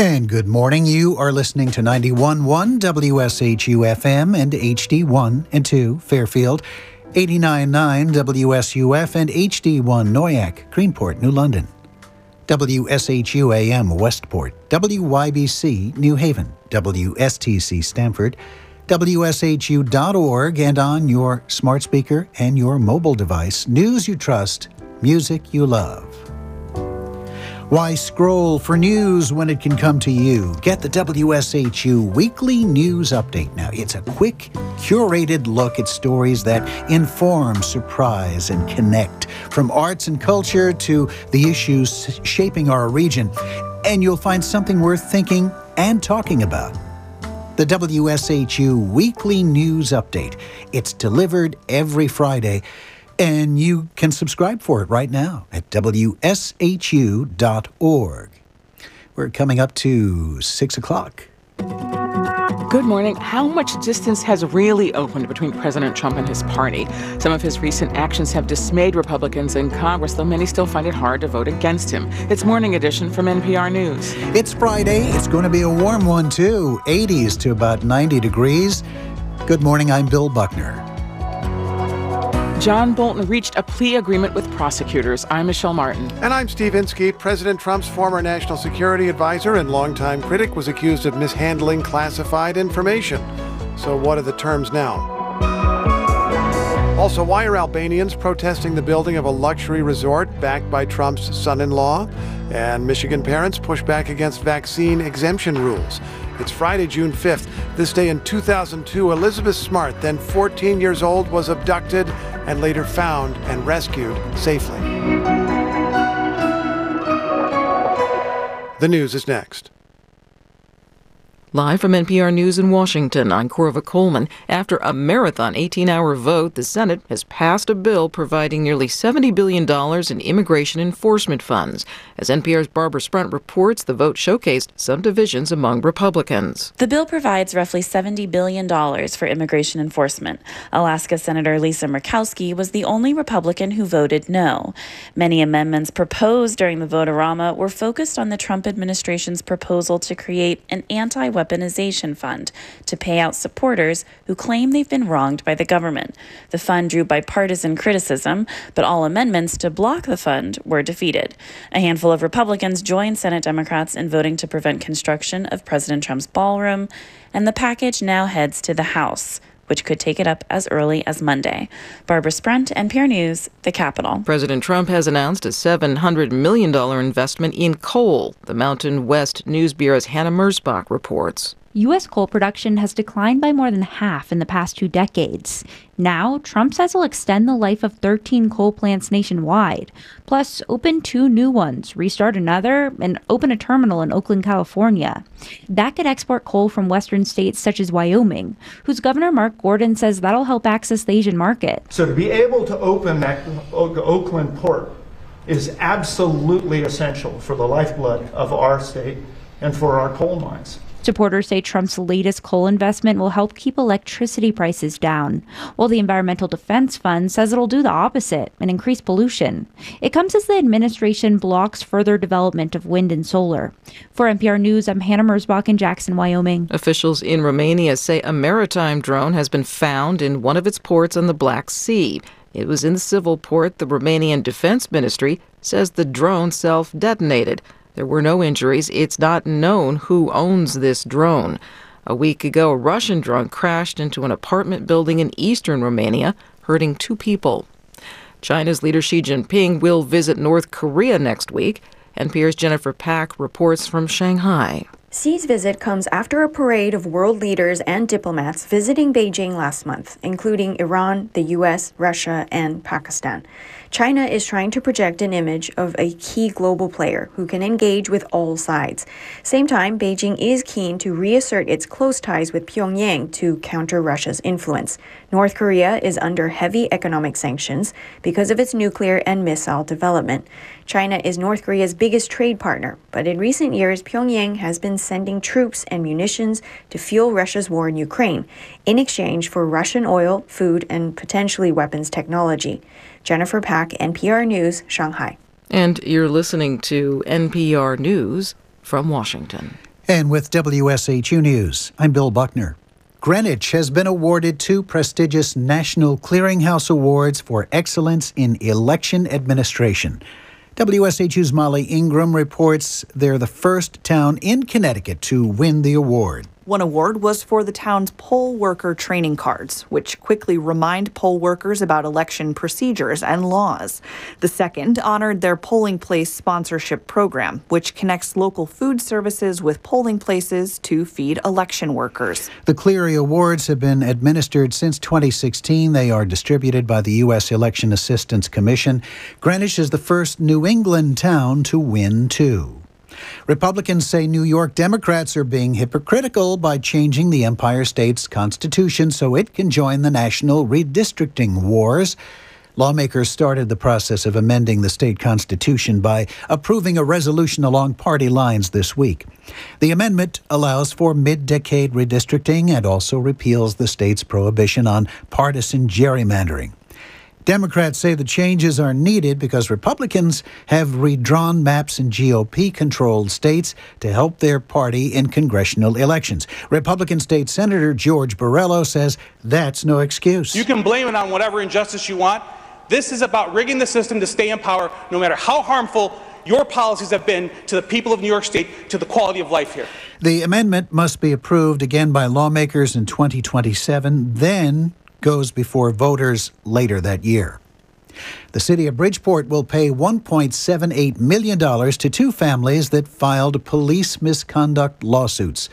And good morning. You are listening to 91.1 WSHU-FM and HD1 and 2 Fairfield, 89.9 WSUF and HD1 Noyak, Greenport, New London, WSHU-AM Westport, WYBC New Haven, WSTC Stamford, WSHU.org, and on your smart speaker and your mobile device, news you trust, music you love. Why scroll for news when it can come to you? Get the WSHU Weekly News Update now. It's a quick, curated look at stories that inform, surprise, and connect, from arts and culture to the issues shaping our region. And you'll find something worth thinking and talking about. The WSHU Weekly News Update. It's delivered every Friday. And you can subscribe for it right now at WSHU.org. We're coming up to 6 o'clock. Good morning. How much distance has really opened between President Trump and his party? Some of his recent actions have dismayed Republicans in Congress, though many still find it hard to vote against him. It's Morning Edition from NPR News. It's Friday. It's going to be a warm one, too. 80s to about 90 degrees. Good morning. I'm Bill Buckner. John Bolton reached a plea agreement with prosecutors. I'm Michelle Martin. And I'm Steve Inskeep. President Trump's former national security advisor and longtime critic was accused of mishandling classified information. So what are the terms now? Also, why are Albanians protesting the building of a luxury resort backed by Trump's son-in-law? And Michigan parents push back against vaccine exemption rules. It's Friday, June 5th. This day in 2002, Elizabeth Smart, then 14 years old, was abducted and later found and rescued safely. The news is next. Live from NPR News in Washington, I'm Corva Coleman. After a marathon 18-hour vote, the Senate has passed a bill providing nearly $70 billion in immigration enforcement funds. As NPR's Barbara Sprunt reports, the vote showcased some divisions among Republicans. The bill provides roughly $70 billion for immigration enforcement. Alaska Senator Lisa Murkowski was the only Republican who voted no. Many amendments proposed during the vote-a-rama were focused on the Trump administration's proposal to create an anti-weaponization fund to pay out supporters who claim they've been wronged by the government. The fund drew bipartisan criticism, but all amendments to block the fund were defeated. A handful of Republicans joined Senate Democrats in voting to prevent construction of President Trump's ballroom, and the package now heads to the House, which could take it up as early as Monday. Barbara Sprunt, NPR News, the Capitol. President Trump has announced a $700 million investment in coal. The Mountain West News Bureau's Hannah Mersbach reports. U.S. coal production has declined by more than half in the past 2 decades. Now, Trump says he'll extend the life of 13 coal plants nationwide, plus open 2 new ones, restart another, and open a terminal in Oakland, California. That could export coal from western states such as Wyoming, whose Governor Mark Gordon says that'll help access the Asian market. So to be able to open that Oakland port is absolutely essential for the lifeblood of our state and for our coal mines. Supporters say Trump's latest coal investment will help keep electricity prices down, while the Environmental Defense Fund says it'll do the opposite and increase pollution. It comes as the administration blocks further development of wind and solar. For NPR News, I'm Hannah Mersbach in Jackson, Wyoming. Officials in Romania say a maritime drone has been found in one of its ports on the Black Sea. It was in the civil port. The Romanian Defense Ministry says the drone self-detonated. There were no injuries. It's not known who owns this drone. A week ago, a Russian drone crashed into an apartment building in eastern Romania, hurting 2 people. China's leader Xi Jinping will visit North Korea next week. NPR's Jennifer Pack reports from Shanghai. Xi's visit comes after a parade of world leaders and diplomats visiting Beijing last month, including Iran, the U.S., Russia, and Pakistan. China is trying to project an image of a key global player who can engage with all sides. Same time, Beijing is keen to reassert its close ties with Pyongyang to counter Russia's influence. North Korea is under heavy economic sanctions because of its nuclear and missile development. China is North Korea's biggest trade partner, but in recent years, Pyongyang has been sending troops and munitions to fuel Russia's war in Ukraine in exchange for Russian oil, food, and potentially weapons technology. Jennifer Pack, NPR News, Shanghai. And you're listening to NPR News from Washington. And with WSHU News, I'm Bill Buckner. Greenwich has been awarded 2 prestigious National Clearinghouse Awards for excellence in election administration. WSHU's Molly Ingram reports they're the first town in Connecticut to win the award. One award was for the town's poll worker training cards, which quickly remind poll workers about election procedures and laws. The second honored their polling place sponsorship program, which connects local food services with polling places to feed election workers. The Cleary Awards have been administered since 2016. They are distributed by the U.S. Election Assistance Commission. Greenwich is the first New England town to win 2. Republicans say New York Democrats are being hypocritical by changing the Empire State's constitution so it can join the national redistricting wars. Lawmakers started the process of amending the state constitution by approving a resolution along party lines this week. The amendment allows for mid-decade redistricting and also repeals the state's prohibition on partisan gerrymandering. Democrats say the changes are needed because Republicans have redrawn maps in GOP-controlled states to help their party in congressional elections. Republican State Senator George Borrello says that's no excuse. You can blame it on whatever injustice you want. This is about rigging the system to stay in power, no matter how harmful your policies have been to the people of New York State, to the quality of life here. The amendment must be approved again by lawmakers in 2027, then goes before voters later that year. The city of Bridgeport will pay $1.78 million to 2 families that filed police misconduct lawsuits.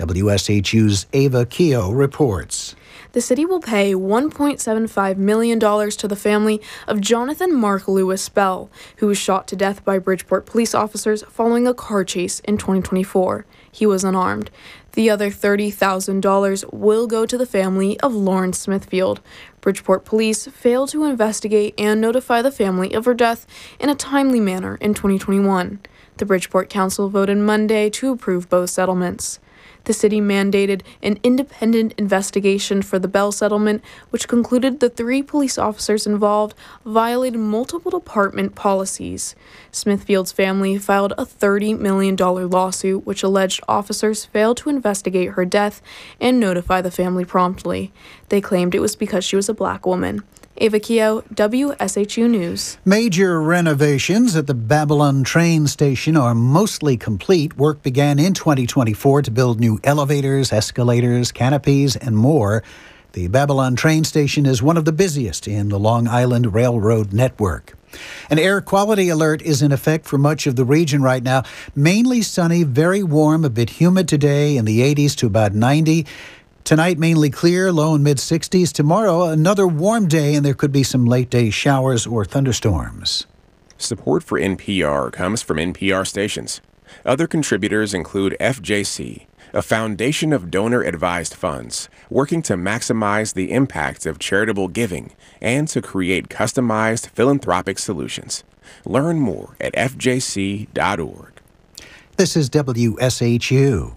WSHU's Ava Keogh reports. The city will pay $1.75 million to the family of Jonathan Mark Lewis Bell, who was shot to death by Bridgeport police officers following a car chase in 2024. He was unarmed. The other $30,000 will go to the family of Lauren Smithfield. Bridgeport police failed to investigate and notify the family of her death in a timely manner in 2021. The Bridgeport Council voted Monday to approve both settlements. The city mandated an independent investigation for the Bell settlement, which concluded the 3 police officers involved violated multiple department policies. Smithfield's family filed a $30 million lawsuit, which alleged officers failed to investigate her death and notify the family promptly. They claimed it was because she was a black woman. Ava Keogh, WSHU News. Major renovations at the Babylon train station are mostly complete. Work began in 2024 to build new elevators, escalators, canopies, and more. The Babylon train station is one of the busiest in the Long Island Railroad network. An air quality alert is in effect for much of the region right now. Mainly sunny, very warm, a bit humid today in the 80s to about 90. Tonight, mainly clear, low and mid-60s. Tomorrow, another warm day, and there could be some late-day showers or thunderstorms. Support for NPR comes from NPR stations. Other contributors include FJC, a foundation of donor-advised funds working to maximize the impact of charitable giving and to create customized philanthropic solutions. Learn more at fjc.org. This is WSHU.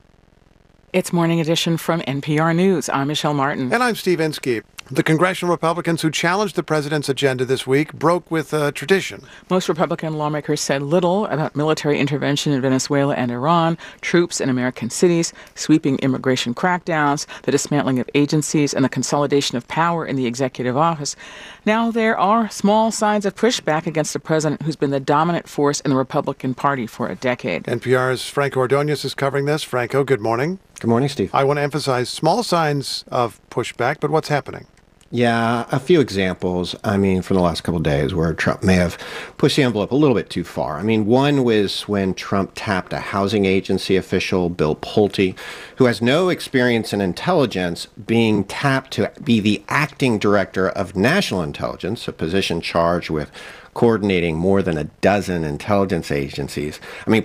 It's Morning Edition from NPR News. I'm Michelle Martin. And I'm Steve Inskeep. The congressional Republicans who challenged the president's agenda this week broke with a tradition. Most Republican lawmakers said little about military intervention in Venezuela and Iran, troops in American cities, sweeping immigration crackdowns, the dismantling of agencies, and the consolidation of power in the executive office. Now there are small signs of pushback against a president who's been the dominant force in the Republican Party for a decade. NPR's Franco Ordonez is covering this. Franco, good morning. Good morning, Steve. I want to emphasize small signs of pushback, but what's happening? Yeah, a few examples, from the last couple of days where Trump may have pushed the envelope a little bit too far. One was when Trump tapped a housing agency official, Bill Pulte, who has no experience in intelligence, being tapped to be the acting director of national intelligence, a position charged with coordinating more than a dozen intelligence agencies.